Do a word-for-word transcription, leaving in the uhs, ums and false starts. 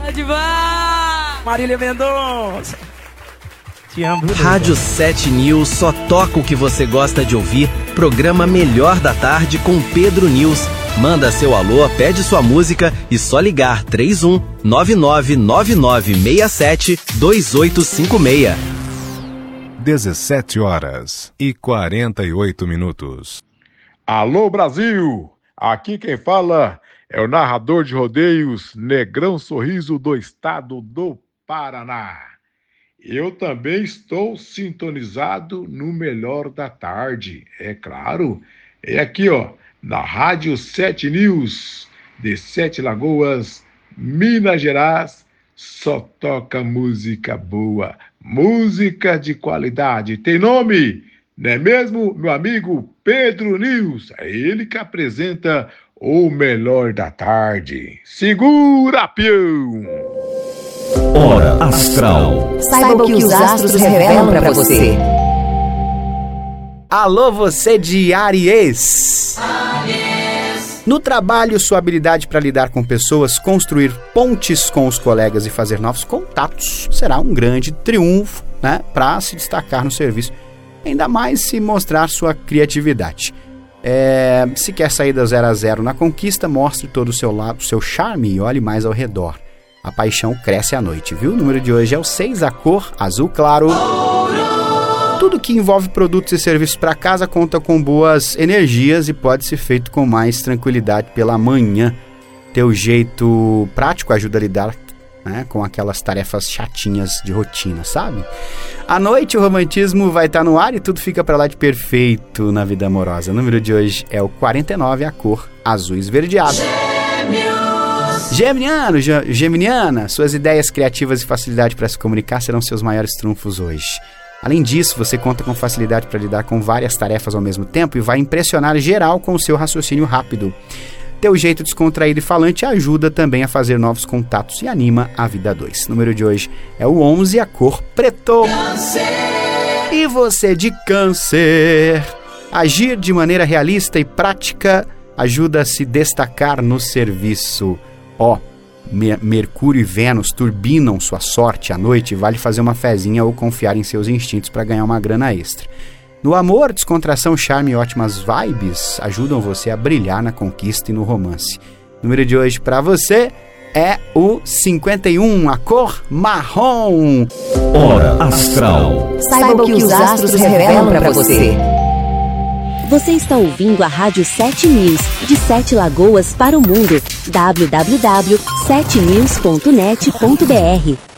Adivar! Marília Mendonça. Te amo. Rádio sete News só toca o que você gosta de ouvir. Programa Melhor da Tarde com Pedro News. Manda seu alô, pede sua música e só ligar três um nove nove nove nove seis sete dois oito cinco seis. dezessete horas e quarenta e oito minutos. Alô, Brasil! Aqui quem fala é o narrador de rodeios Negrão Sorriso do estado do Paraná. Eu também estou sintonizado no Melhor da Tarde, é claro. É aqui, ó, na Rádio sete News, de Sete Lagoas, Minas Gerais, só toca música boa, música de qualidade. Tem nome, não é mesmo, meu amigo Pedro News? É ele que apresenta o Melhor da Tarde. Segura, peão! Hora Astral. Saiba o que os astros revelam para você. Alô, você de Áries. No trabalho, sua habilidade para lidar com pessoas, construir pontes com os colegas e fazer novos contatos será um grande triunfo, né, para se destacar no serviço, ainda mais se mostrar sua criatividade. É, se quer sair da zero a zero na conquista, mostre todo o seu lado, seu charme e olhe mais ao redor. A paixão cresce à noite, viu? O número de hoje é o seis, a cor azul claro. Tudo que envolve produtos e serviços para casa conta com boas energias e pode ser feito com mais tranquilidade pela manhã. Teu jeito prático ajuda a lidar, né, com aquelas tarefas chatinhas de rotina, sabe? À noite o romantismo vai estar no ar e tudo fica para lá de perfeito na vida amorosa. O número de hoje é o quarenta e nove, a cor azul esverdeado. Geminiano, Geminiana, suas ideias criativas e facilidade para se comunicar serão seus maiores trunfos hoje. Além disso, você conta com facilidade para lidar com várias tarefas ao mesmo tempo e vai impressionar geral com o seu raciocínio rápido. Teu jeito descontraído e falante ajuda também a fazer novos contatos e anima a vida a dois. O número de hoje é o onze, a cor preto. Câncer. E você de Câncer, agir de maneira realista e prática ajuda a se destacar no serviço. Ó, Mercúrio e Vênus turbinam sua sorte à noite e vale fazer uma fezinha ou confiar em seus instintos para ganhar uma grana extra. No amor, descontração, charme e ótimas vibes ajudam você a brilhar na conquista e no romance. O número de hoje para você é o cinquenta e um, a cor marrom. Hora Astral. Saiba o que os astros revelam para você. Você está ouvindo a Rádio sete News, de Sete Lagoas para o mundo. w w w ponto sete news ponto net ponto b r